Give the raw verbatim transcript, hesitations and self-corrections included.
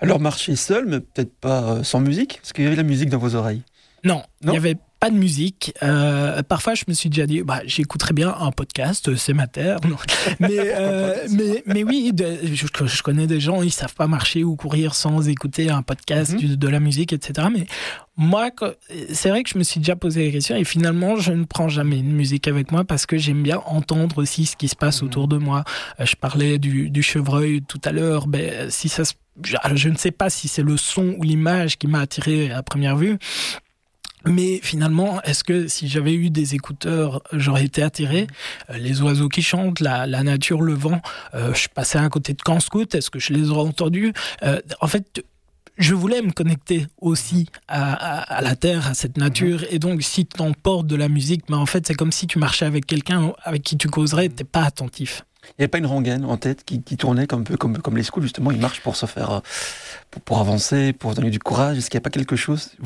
Alors marcher seul, mais peut-être pas euh, sans musique, parce qu'il y avait la musique dans vos oreilles. Non, il Non n'y avait pas de musique. Euh, parfois, je me suis déjà dit, bah, j'écouterais bien un podcast, c'est ma terre. Non. Mais, euh, mais, mais oui, de, je, je connais des gens, ils ne savent pas marcher ou courir sans écouter un podcast, Mm-hmm. de, de la musique, et cetera. Mais moi, c'est vrai que je me suis déjà posé la question et finalement, je ne prends jamais de musique avec moi parce que j'aime bien entendre aussi ce qui se passe mm-hmm. autour de moi. Euh, je parlais du, du chevreuil tout à l'heure. Ben, si ça se, je, je ne sais pas si c'est le son ou l'image qui m'a attiré à première vue. Mais finalement, est-ce que si j'avais eu des écouteurs, j'aurais été attiré ? euh, Les oiseaux qui chantent, la, la nature, le vent. Euh, je passais à côté de Camp Scout, est-ce que je les aurais entendus ? euh, En fait, je voulais me connecter aussi à, à, à la terre, à cette nature. Mmh. Et donc, si tu emportes de la musique, mais en fait, c'est comme si tu marchais avec quelqu'un avec qui tu causerais, tu n'es pas attentif. Il n'y avait pas une rengaine en tête qui, qui tournait comme, comme, comme les scouts, justement, ils marchent pour se faire, pour, pour avancer, pour donner du courage. Est-ce qu'il n'y a pas quelque chose